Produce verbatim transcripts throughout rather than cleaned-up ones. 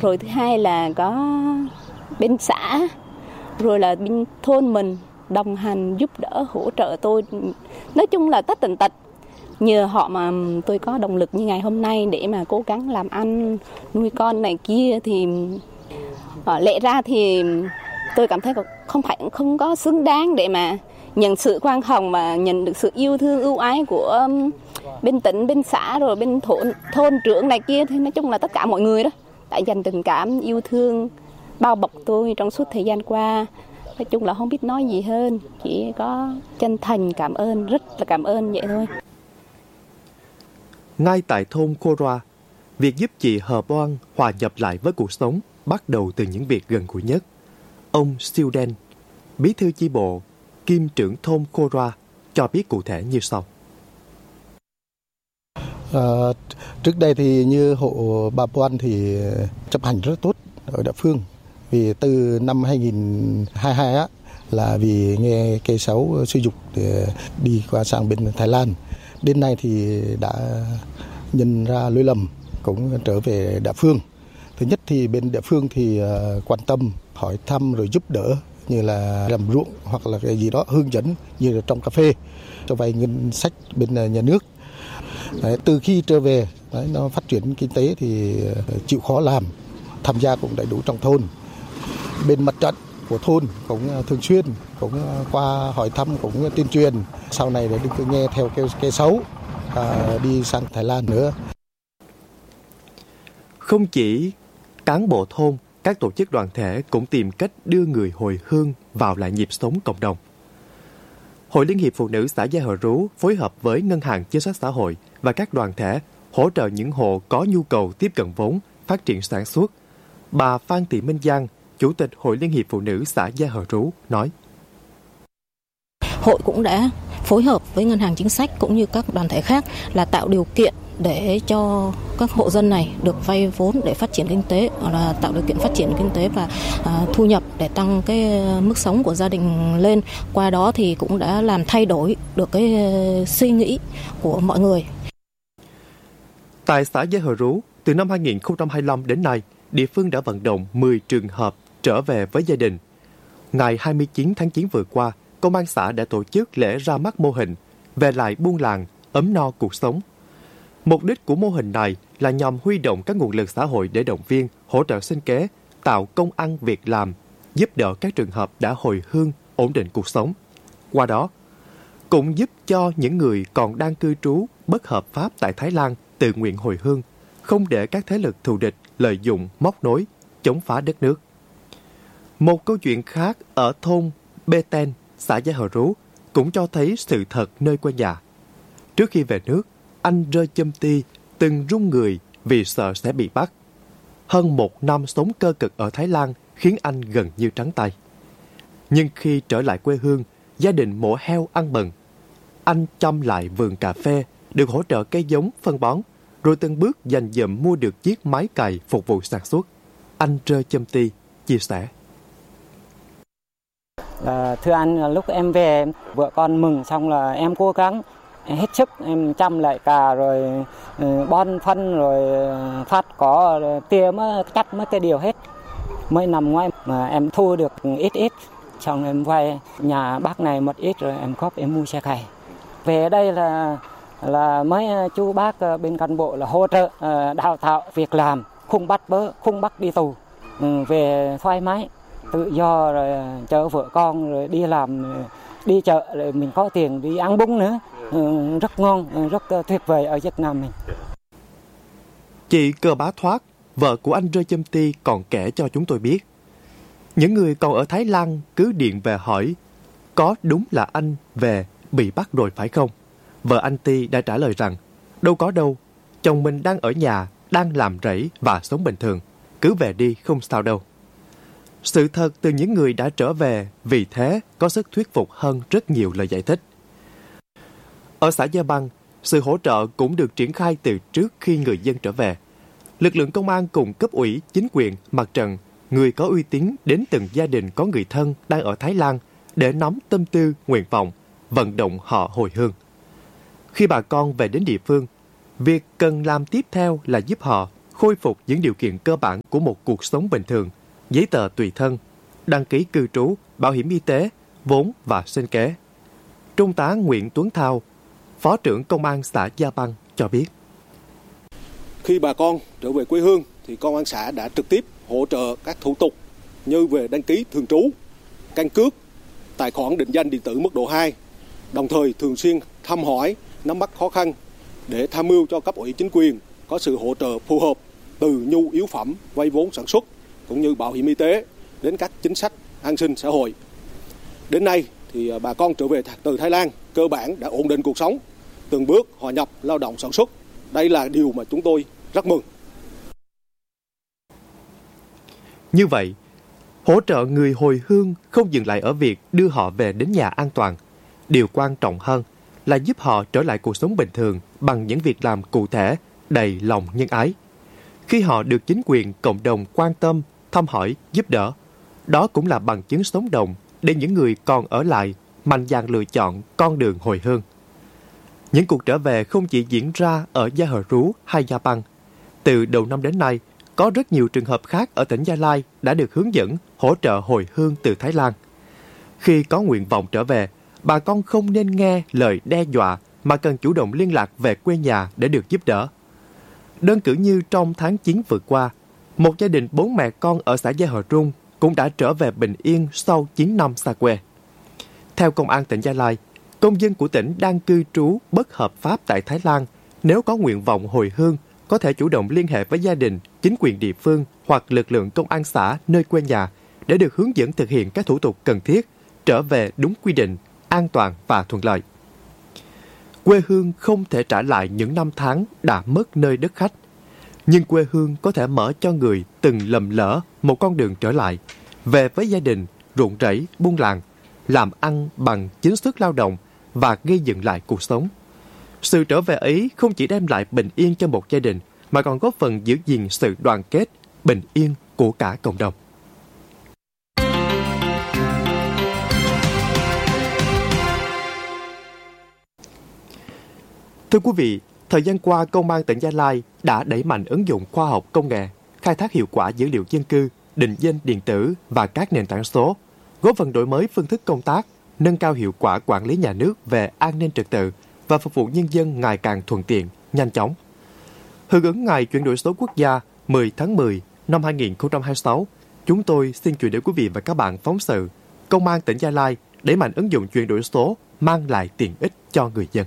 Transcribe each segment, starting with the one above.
rồi thứ hai là có bên xã, rồi là bên thôn mình đồng hành giúp đỡ hỗ trợ tôi, nói chung là tất tần tật. Nhờ họ mà tôi có động lực như ngày hôm nay để mà cố gắng làm ăn nuôi con này kia. Thì lẽ ra thì tôi cảm thấy không phải không có xứng đáng để mà nhận sự khoan hồng và nhận được sự yêu thương ưu ái của bên tỉnh, bên xã, rồi bên thôn, thôn trưởng này kia. Thì nói chung là tất cả mọi người đó đã dành tình cảm yêu thương bao bọc tôi trong suốt thời gian qua. Nói chung là không biết nói gì hơn, chỉ có chân thành cảm ơn, rất là cảm ơn vậy thôi. Ngay tại thôn Cô Roa, việc giúp chị Hờ Boan hòa nhập lại với cuộc sống bắt đầu từ những việc gần gũi nhất. Ông Siêu Đen, bí thư chi bộ, kiêm trưởng thôn Cô Roa, cho biết cụ thể như sau. À, trước đây thì như hộ bà Boan thì chấp hành rất tốt ở địa phương. Vì từ năm hai nghìn hai mươi hai á, là vì nghe cây sáo sử dụng để đi qua sang bên Thái Lan. Đến nay thì đã nhận ra lỗi lầm, cũng trở về địa phương. Thứ nhất thì bên địa phương thì quan tâm, hỏi thăm rồi giúp đỡ, như là làm ruộng hoặc là cái gì đó hướng dẫn như là trong cà phê, cho vay ngân sách bên nhà nước. Đấy, từ khi trở về đấy, nó phát triển kinh tế thì chịu khó làm, tham gia cũng đầy đủ trong thôn. Bên mặt trận của thôn cũng thường xuyên, cũng qua hỏi thăm, cũng tuyên truyền. Sau này để đừng nghe theo cái, cái xấu à, đi sang Thái Lan nữa. Không chỉ cán bộ thôn, các tổ chức đoàn thể cũng tìm cách đưa người hồi hương vào lại nhịp sống cộng đồng. Hội Liên hiệp Phụ nữ xã Gia Hờ Rú phối hợp với Ngân hàng Chính sách Xã hội và các đoàn thể hỗ trợ những hộ có nhu cầu tiếp cận vốn, phát triển sản xuất. Bà Phan Thị Minh Giang, Chủ tịch Hội Liên hiệp Phụ nữ xã Gia Hờ Rú nói. Hội cũng đã phối hợp với Ngân hàng Chính sách cũng như các đoàn thể khác là tạo điều kiện để cho các hộ dân này được vay vốn để phát triển kinh tế, hoặc là tạo điều kiện phát triển kinh tế và à, thu nhập để tăng cái mức sống của gia đình lên. Qua đó thì cũng đã làm thay đổi được cái suy nghĩ của mọi người. Tại xã Gia Hờ Rú, từ năm hai nghìn không trăm hai mươi lăm đến nay, địa phương đã vận động mười trường hợp trở về với gia đình. Ngày hai mươi chín tháng chín vừa qua, Công an xã đã tổ chức lễ ra mắt mô hình Về lại buôn làng, ấm no cuộc sống. Mục đích của mô hình này là nhằm huy động các nguồn lực xã hội để động viên, hỗ trợ sinh kế, tạo công ăn việc làm, giúp đỡ các trường hợp đã hồi hương, ổn định cuộc sống. Qua đó, cũng giúp cho những người còn đang cư trú bất hợp pháp tại Thái Lan tự nguyện hồi hương, không để các thế lực thù địch lợi dụng, móc nối, chống phá đất nước. Một câu chuyện khác ở thôn Bê Tên, xã Gia Hờ Rú cũng cho thấy sự thật nơi quê nhà. Trước khi về nước, anh Rơ Châm Ti từng run người vì sợ sẽ bị bắt. Hơn một năm sống cơ cực ở Thái Lan khiến anh gần như trắng tay. Nhưng khi trở lại quê hương, gia đình mổ heo ăn mừng. Anh chăm lại vườn cà phê, được hỗ trợ cây giống, phân bón, rồi từng bước dành dụm mua được chiếc máy cày phục vụ sản xuất. Anh Rơ Châm Ti chia sẻ. À, thưa anh, lúc em về vợ con mừng xong là em cố gắng hết sức, em chăm lại cà rồi bón phân rồi phát cỏ rồi tia mới cắt mấy cái điều hết. Mấy năm ngoái mà em thu được ít ít, xong em vay nhà bác này một ít rồi em góp em mua xe cày. Về đây là là mấy chú bác bên cán bộ là hỗ trợ đào tạo việc làm, không bắt bớ, không bắt đi tù, về thoải mái, tự do rồi chở vợ con rồi đi làm, đi chợ rồi mình có tiền đi ăn bún nữa, rất ngon, rất tuyệt vời ở Việt Nam mình. Chị Cơ Bá Thoát, vợ của anh Rơ Châm Ti còn kể cho chúng tôi biết, những người còn ở Thái Lan cứ điện về hỏi có đúng là anh về bị bắt rồi phải không? Vợ anh Ti đã trả lời rằng đâu có đâu, chồng mình đang ở nhà, đang làm rẫy và sống bình thường, cứ về đi không sao đâu. Sự thật từ những người đã trở về vì thế có sức thuyết phục hơn rất nhiều lời giải thích. Ở xã Gia Băng, sự hỗ trợ cũng được triển khai từ trước khi người dân trở về. Lực lượng công an cùng cấp ủy, chính quyền, mặt trận, người có uy tín đến từng gia đình có người thân đang ở Thái Lan để nắm tâm tư, nguyện vọng, vận động họ hồi hương. Khi bà con về đến địa phương, việc cần làm tiếp theo là giúp họ khôi phục những điều kiện cơ bản của một cuộc sống bình thường, giấy tờ tùy thân, đăng ký cư trú, bảo hiểm y tế, vốn và sinh kế. Trung tá Nguyễn Tuấn Thao, Phó trưởng Công an xã Gia Băng cho biết. Khi bà con trở về quê hương thì Công an xã đã trực tiếp hỗ trợ các thủ tục như về đăng ký thường trú, căn cước, tài khoản định danh điện tử mức độ hai, đồng thời thường xuyên thăm hỏi, nắm bắt khó khăn để tham mưu cho cấp ủy chính quyền có sự hỗ trợ phù hợp từ nhu yếu phẩm, vay vốn sản xuất cũng như bảo hiểm y tế đến các chính sách an sinh xã hội. Đến nay thì bà con trở về từ Thái Lan cơ bản đã ổn định cuộc sống, từng bước hòa nhập lao động sản xuất. Đây là điều mà chúng tôi rất mừng. Như vậy, hỗ trợ người hồi hương không dừng lại ở việc đưa họ về đến nhà an toàn. Điều quan trọng hơn là giúp họ trở lại cuộc sống bình thường bằng những việc làm cụ thể, đầy lòng nhân ái. Khi họ được chính quyền, cộng đồng quan tâm, thăm hỏi, giúp đỡ, đó cũng là bằng chứng sống động để những người còn ở lại mạnh dạn lựa chọn con đường hồi hương. Những cuộc trở về không chỉ diễn ra ở Gia Hờ Rú hay Gia Băng. Từ đầu năm đến nay, có rất nhiều trường hợp khác ở tỉnh Gia Lai đã được hướng dẫn hỗ trợ hồi hương từ Thái Lan. Khi có nguyện vọng trở về, bà con không nên nghe lời đe dọa mà cần chủ động liên lạc về quê nhà để được giúp đỡ. Đơn cử như trong tháng chín vừa qua, một gia đình bốn mẹ con ở xã Gia Hờ Trung cũng đã trở về bình yên sau chín năm xa quê. Theo Công an tỉnh Gia Lai, công dân của tỉnh đang cư trú bất hợp pháp tại Thái Lan, nếu có nguyện vọng hồi hương, có thể chủ động liên hệ với gia đình, chính quyền địa phương hoặc lực lượng công an xã nơi quê nhà để được hướng dẫn thực hiện các thủ tục cần thiết, trở về đúng quy định, an toàn và thuận lợi. Quê hương không thể trả lại những năm tháng đã mất nơi đất khách, nhưng quê hương có thể mở cho người từng lầm lỡ một con đường trở lại, về với gia đình, ruộng rẫy, buôn làng, làm ăn bằng chính sức lao động và gây dựng lại cuộc sống. Sự trở về ấy không chỉ đem lại bình yên cho một gia đình, mà còn góp phần giữ gìn sự đoàn kết, bình yên của cả cộng đồng. Thưa quý vị, thời gian qua, Công an tỉnh Gia Lai đã đẩy mạnh ứng dụng khoa học công nghệ, khai thác hiệu quả dữ liệu dân cư, định danh điện tử và các nền tảng số, góp phần đổi mới phương thức công tác, nâng cao hiệu quả quản lý nhà nước về an ninh trật tự và phục vụ nhân dân ngày càng thuận tiện, nhanh chóng. Hưởng ứng Ngày chuyển đổi số quốc gia mười tháng mười năm hai nghìn không trăm hai mươi sáu, chúng tôi xin chuyển đến quý vị và các bạn phóng sự Công an tỉnh Gia Lai đẩy mạnh ứng dụng chuyển đổi số mang lại tiện ích cho người dân.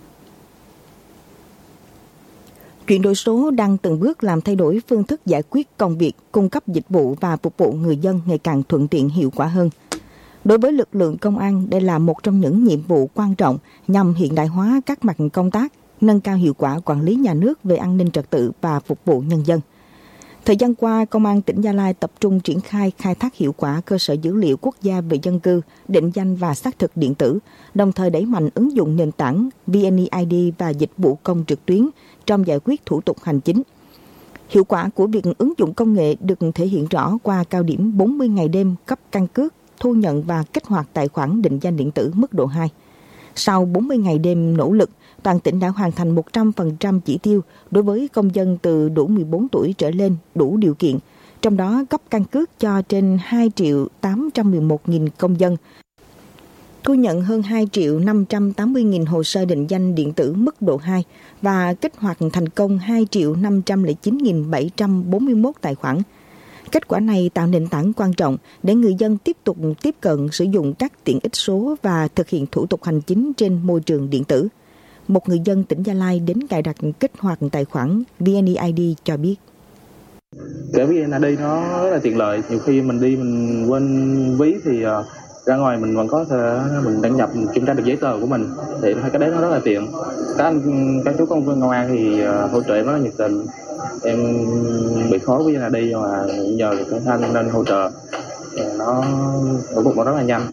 Chuyển đổi số đang từng bước làm thay đổi phương thức giải quyết công việc, cung cấp dịch vụ và phục vụ người dân ngày càng thuận tiện hiệu quả hơn. Đối với lực lượng công an, đây là một trong những nhiệm vụ quan trọng nhằm hiện đại hóa các mặt công tác, nâng cao hiệu quả quản lý nhà nước về an ninh trật tự và phục vụ nhân dân. Thời gian qua, Công an tỉnh Gia Lai tập trung triển khai khai thác hiệu quả cơ sở dữ liệu quốc gia về dân cư, định danh và xác thực điện tử, đồng thời đẩy mạnh ứng dụng nền tảng vê en i đê và dịch vụ công trực tuyến trong giải quyết thủ tục hành chính. Hiệu quả của việc ứng dụng công nghệ được thể hiện rõ qua cao điểm bốn mươi ngày đêm cấp căn cước, thu nhận và kích hoạt tài khoản định danh điện tử mức độ hai. Sau bốn mươi ngày đêm nỗ lực, toàn tỉnh đã hoàn thành một trăm phần trăm chỉ tiêu đối với công dân từ đủ mười bốn tuổi trở lên đủ điều kiện, trong đó cấp căn cước cho trên hai triệu tám trăm mười một nghìn công dân, thu nhận hơn hai triệu năm trăm tám mươi nghìn hồ sơ định danh điện tử mức độ hai và kích hoạt thành công hai triệu năm trăm lẻ chín nghìn bảy trăm bốn mươi mốt tài khoản. Kết quả này tạo nền tảng quan trọng để người dân tiếp tục tiếp cận sử dụng các tiện ích số và thực hiện thủ tục hành chính trên môi trường điện tử. Một người dân tỉnh Gia Lai đến cài đặt kích hoạt tài khoản vê en i đê cho biết. Cái vê en i đê nó rất là tiện lợi. Nhiều khi mình đi mình quên ví thì uh, ra ngoài mình vẫn có thể mình đăng nhập mình kiểm tra được giấy tờ của mình. Thì cái đấy nó rất là tiện. Các anh, các chú công công an thì uh, hỗ trợ em rất là nhiệt tình. Em bị khó với vê en i đê mà nhờ các anh nên hỗ trợ. Nó nó cũng rất là nhanh.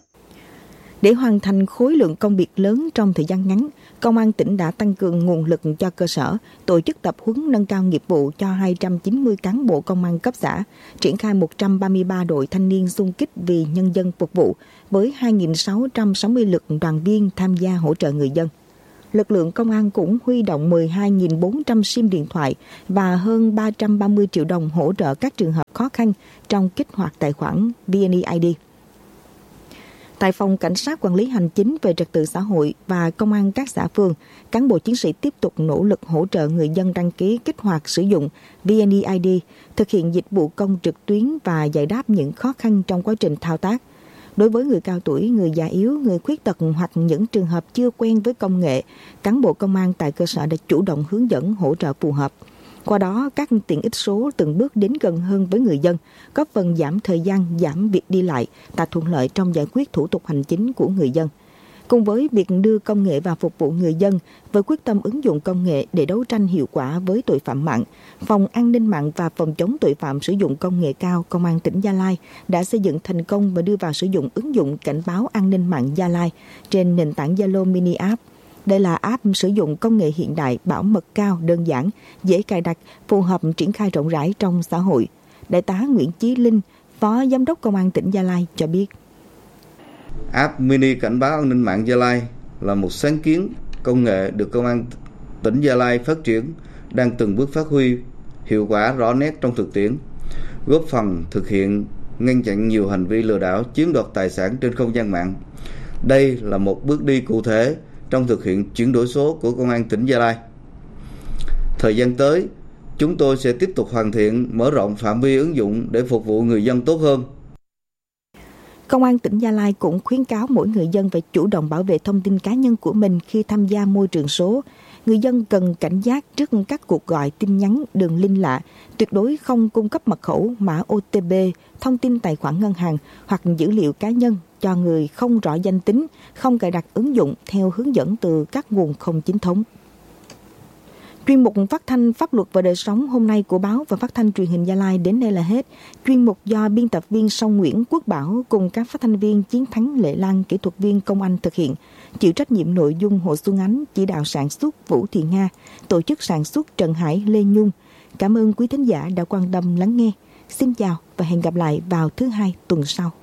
Để hoàn thành khối lượng công việc lớn trong thời gian ngắn, Công an tỉnh đã tăng cường nguồn lực cho cơ sở, tổ chức tập huấn nâng cao nghiệp vụ cho hai trăm chín mươi cán bộ công an cấp xã, triển khai một trăm ba mươi ba đội thanh niên xung kích vì nhân dân phục vụ với hai nghìn sáu trăm sáu mươi lượt đoàn viên tham gia hỗ trợ người dân. lực lượng công an cũng huy động mười hai nghìn bốn trăm sim điện thoại và hơn ba trăm ba mươi triệu đồng hỗ trợ các trường hợp khó khăn trong kích hoạt tài khoản vê en e i đê. Tại Phòng Cảnh sát Quản lý Hành chính về Trật tự xã hội và Công an các xã phường, cán bộ chiến sĩ tiếp tục nỗ lực hỗ trợ người dân đăng ký kích hoạt sử dụng vê en e i đê, thực hiện dịch vụ công trực tuyến và giải đáp những khó khăn trong quá trình thao tác. Đối với người cao tuổi, người già yếu, người khuyết tật hoặc những trường hợp chưa quen với công nghệ, cán bộ công an tại cơ sở đã chủ động hướng dẫn hỗ trợ phù hợp. Qua đó, các tiện ích số từng bước đến gần hơn với người dân, góp phần giảm thời gian, giảm việc đi lại, tạo thuận lợi trong giải quyết thủ tục hành chính của người dân. Cùng với việc đưa công nghệ vào phục vụ người dân, với quyết tâm ứng dụng công nghệ để đấu tranh hiệu quả với tội phạm mạng, Phòng An ninh mạng và Phòng chống tội phạm sử dụng công nghệ cao Công an tỉnh Gia Lai đã xây dựng thành công và đưa vào sử dụng ứng dụng cảnh báo an ninh mạng Gia Lai trên nền tảng Zalo Mini App. Đây là app sử dụng công nghệ hiện đại, bảo mật cao, đơn giản, dễ cài đặt, phù hợp triển khai rộng rãi trong xã hội. Đại tá Nguyễn Chí Linh, Phó Giám đốc Công an tỉnh Gia Lai cho biết. App Mini cảnh báo an ninh mạng Gia Lai là một sáng kiến công nghệ được Công an tỉnh Gia Lai phát triển, đang từng bước phát huy hiệu quả rõ nét trong thực tiễn, góp phần thực hiện ngăn chặn nhiều hành vi lừa đảo chiếm đoạt tài sản trên không gian mạng. Đây là một bước đi cụ thể trong thực hiện chuyển đổi số của Công an tỉnh Gia Lai. Thời gian tới, chúng tôi sẽ tiếp tục hoàn thiện, mở rộng phạm vi ứng dụng để phục vụ người dân tốt hơn. Công an tỉnh Gia Lai cũng khuyến cáo mỗi người dân phải chủ động bảo vệ thông tin cá nhân của mình khi tham gia môi trường số. Người dân cần cảnh giác trước các cuộc gọi, tin nhắn, đường link lạ, tuyệt đối không cung cấp mật khẩu, mã ô tê pê, thông tin tài khoản ngân hàng hoặc dữ liệu cá nhân cho người không rõ danh tính, không cài đặt ứng dụng theo hướng dẫn từ các nguồn không chính thống. Chuyên mục phát thanh pháp luật và đời sống hôm nay của báo và phát thanh truyền hình Gia Lai đến đây là hết. Chuyên mục do biên tập viên Song Nguyễn Quốc Bảo cùng các phát thanh viên Chiến Thắng Lệ Lan, kỹ thuật viên Công Anh thực hiện. Chịu trách nhiệm nội dung Hồ Xuân Ánh, chỉ đạo sản xuất Vũ Thị Nga, tổ chức sản xuất Trần Hải, Lê Nhung. Cảm ơn quý thính giả đã quan tâm lắng nghe. Xin chào và hẹn gặp lại vào thứ hai tuần sau.